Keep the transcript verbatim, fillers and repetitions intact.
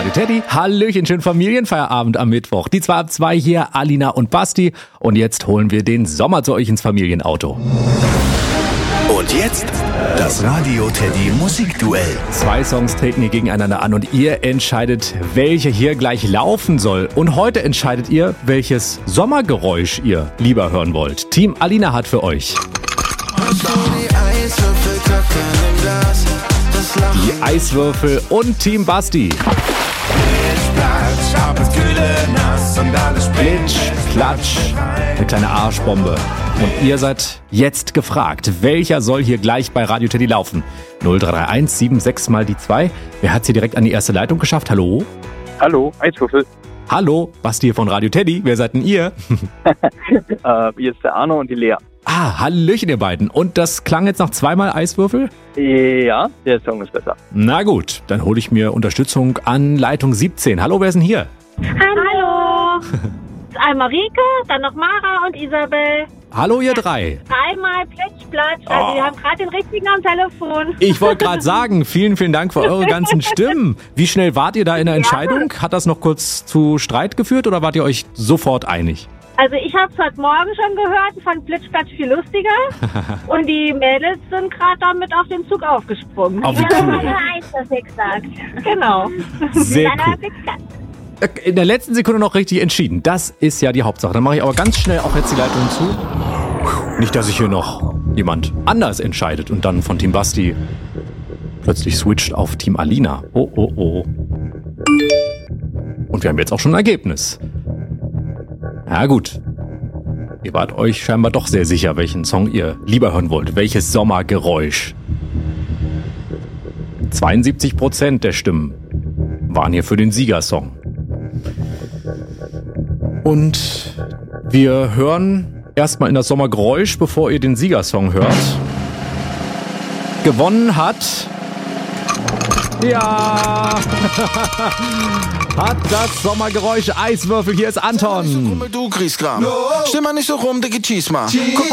Radio Teddy. Hallöchen, schönen Familienfeierabend am Mittwoch. Die zwei ab zwei hier, Alina und Basti. Und jetzt holen wir den Sommer zu euch ins Familienauto. Und jetzt das Radio Teddy Musikduell. Zwei Songs treten hier gegeneinander an und ihr entscheidet, welche hier gleich laufen soll. Und heute entscheidet ihr, welches Sommergeräusch ihr lieber hören wollt. Team Alina hat für euch die Eiswürfel und Team Basti Plitsch, Platsch, eine kleine Arschbombe. Und ihr seid jetzt gefragt, welcher soll hier gleich bei Radio Teddy laufen? null drei drei eins sieben sechs mal die zwei. Wer hat es hier direkt an die erste Leitung geschafft? Hallo? Hallo, Eiswürfel. Hallo, Basti hier von Radio Teddy. Wer seid denn ihr? äh, hier ist der Arno und die Lea. Ah, hallöchen ihr beiden. Und das klang jetzt nach zweimal Eiswürfel? Ja, der Song ist besser. Na gut, dann hole ich mir Unterstützung an Leitung siebzehn. Hallo, wer ist denn hier? Hallo. Einmal Rike, dann noch Mara und Isabel. Hallo ihr drei. Dreimal Plitsch-Platsch. Also Oh. wir haben gerade den richtigen am Telefon. Ich wollte gerade sagen, vielen, vielen Dank für eure ganzen Stimmen. Wie schnell wart ihr da in der Entscheidung? Hat das noch kurz zu Streit geführt oder wart ihr euch sofort einig? Also ich habe es heute Morgen schon gehört, von Plitsch-Platsch viel lustiger. Und die Mädels sind gerade damit auf den Zug aufgesprungen. Oh, wie cool. Eiswürfel gesagt. Genau. Sehr cool. In der letzten Sekunde noch richtig entschieden. Das ist ja die Hauptsache. Dann mache ich aber ganz schnell auch jetzt die Leitung zu. Nicht, dass sich hier noch jemand anders entscheidet und dann von Team Basti plötzlich switcht auf Team Alina. Oh, oh, oh. Und wir haben jetzt auch schon ein Ergebnis. Ja gut. Ihr wart euch scheinbar doch sehr sicher, welchen Song ihr lieber hören wollt. Welches Sommergeräusch. zweiundsiebzig Prozent der Stimmen waren hier für den Siegersong. Und wir hören erstmal in das Sommergeräusch, bevor ihr den Siegersong hört. Gewonnen hat... Ja! Hat das Sommergeräusch Eiswürfel. Hier ist Anton. Du kriegst Kram. Stimm mal nicht so rum, dicke Cheese mal.